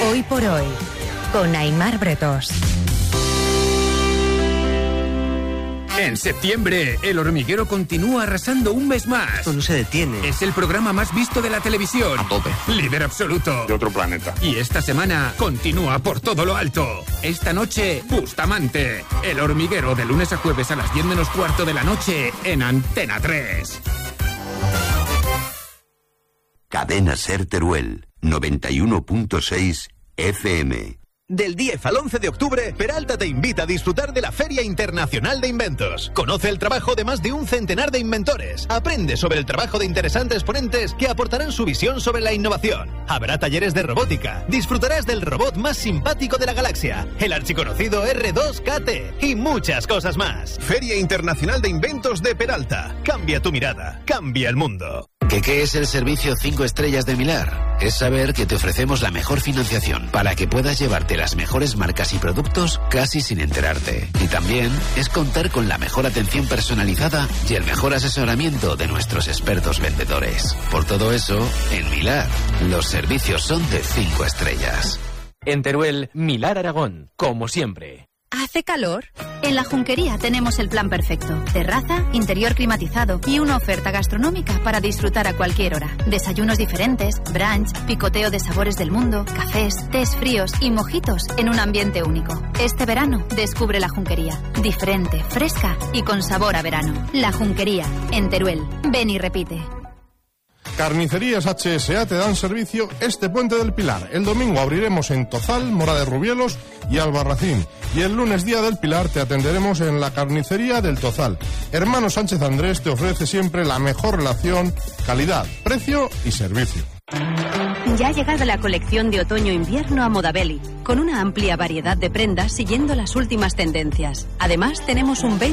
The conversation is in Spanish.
Hoy por hoy, con Aimar Bretos. En septiembre, El Hormiguero continúa arrasando un mes más. Esto no se detiene. Es el programa más visto de la televisión. A tope. Líder absoluto. De otro planeta. Y esta semana continúa por todo lo alto. Esta noche, Bustamante. El Hormiguero, de lunes a jueves a las 10 menos cuarto de la noche en Antena 3. Cadena Ser Teruel, 91.6 FM. Del 10 al 11 de octubre, Peralta te invita a disfrutar de la Feria Internacional de Inventos. Conoce el trabajo de más de un centenar de inventores. Aprende sobre el trabajo de interesantes ponentes que aportarán su visión sobre la innovación. Habrá talleres de robótica. Disfrutarás del robot más simpático de la galaxia, el archiconocido R2KT, y muchas cosas más. Feria Internacional de Inventos de Peralta. Cambia tu mirada. Cambia el mundo. ¿Qué es el servicio 5 estrellas de Milar? Es saber que te ofrecemos la mejor financiación para que puedas llevarte las mejores marcas y productos casi sin enterarte. Y también es contar con la mejor atención personalizada y el mejor asesoramiento de nuestros expertos vendedores. Por todo eso, en Milar, los servicios son de 5 estrellas. En Teruel, Milar Aragón, como siempre. ¿Hace calor? En La Junquería tenemos el plan perfecto. Terraza, interior climatizado y una oferta gastronómica para disfrutar a cualquier hora. Desayunos diferentes, brunch, picoteo de sabores del mundo, cafés, tés fríos y mojitos en un ambiente único. Este verano descubre La Junquería. Diferente, fresca y con sabor a verano. La Junquería, en Teruel. Ven y repite. Carnicerías HSA te dan servicio este Puente del Pilar. El domingo abriremos en Tozal, Mora de Rubielos y Albarracín. Y el lunes, Día del Pilar, te atenderemos en la Carnicería del Tozal. Hermano Sánchez Andrés te ofrece siempre la mejor relación, calidad, precio y servicio. Ya ha llegado la colección de otoño-invierno a Modabelli, con una amplia variedad de prendas siguiendo las últimas tendencias. Además, tenemos un